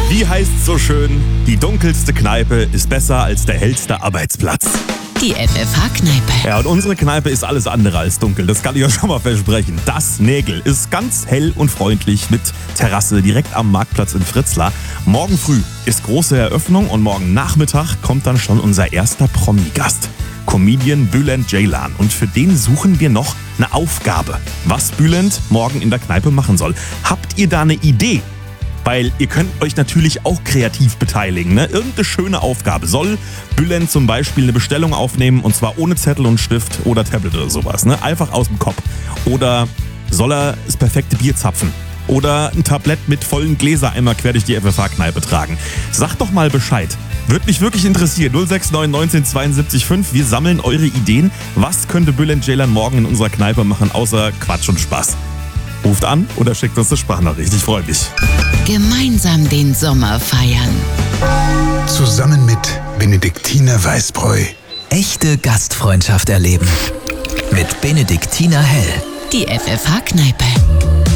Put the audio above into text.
Wie heißt's so schön? Die dunkelste Kneipe ist besser als der hellste Arbeitsplatz. Die FFH-Kneipe. Ja, und unsere Kneipe ist alles andere als dunkel. Das kann ich euch schon mal versprechen. Das Nägel ist ganz hell und freundlich mit Terrasse direkt am Marktplatz in Fritzlar. Morgen früh ist große Eröffnung und morgen Nachmittag kommt dann schon unser erster Promi-Gast. Comedian Bülent Ceylan. Und für den suchen wir noch eine Aufgabe. Was Bülent morgen in der Kneipe machen soll. Habt ihr da eine Idee? Weil ihr könnt euch natürlich auch kreativ beteiligen. Ne? Irgendeine schöne Aufgabe. Soll Bülent zum Beispiel eine Bestellung aufnehmen und zwar ohne Zettel und Stift oder Tablet oder sowas. Ne? Einfach aus dem Kopf. Oder soll er das perfekte Bier zapfen? Oder ein Tablett mit vollen Gläsereimer quer durch die FFH-Kneipe tragen? Sagt doch mal Bescheid. Würde mich wirklich interessieren. 069 19 72 5. Wir sammeln eure Ideen. Was könnte Bülent Ceylan morgen in unserer Kneipe machen, außer Quatsch und Spaß? Ruft an oder schickt uns eine Sprachnachricht. Ich freue mich. Gemeinsam den Sommer feiern. Zusammen mit Benediktiner Weißbräu. Echte Gastfreundschaft erleben. Mit Benediktiner Hell. Die FFH-Kneipe.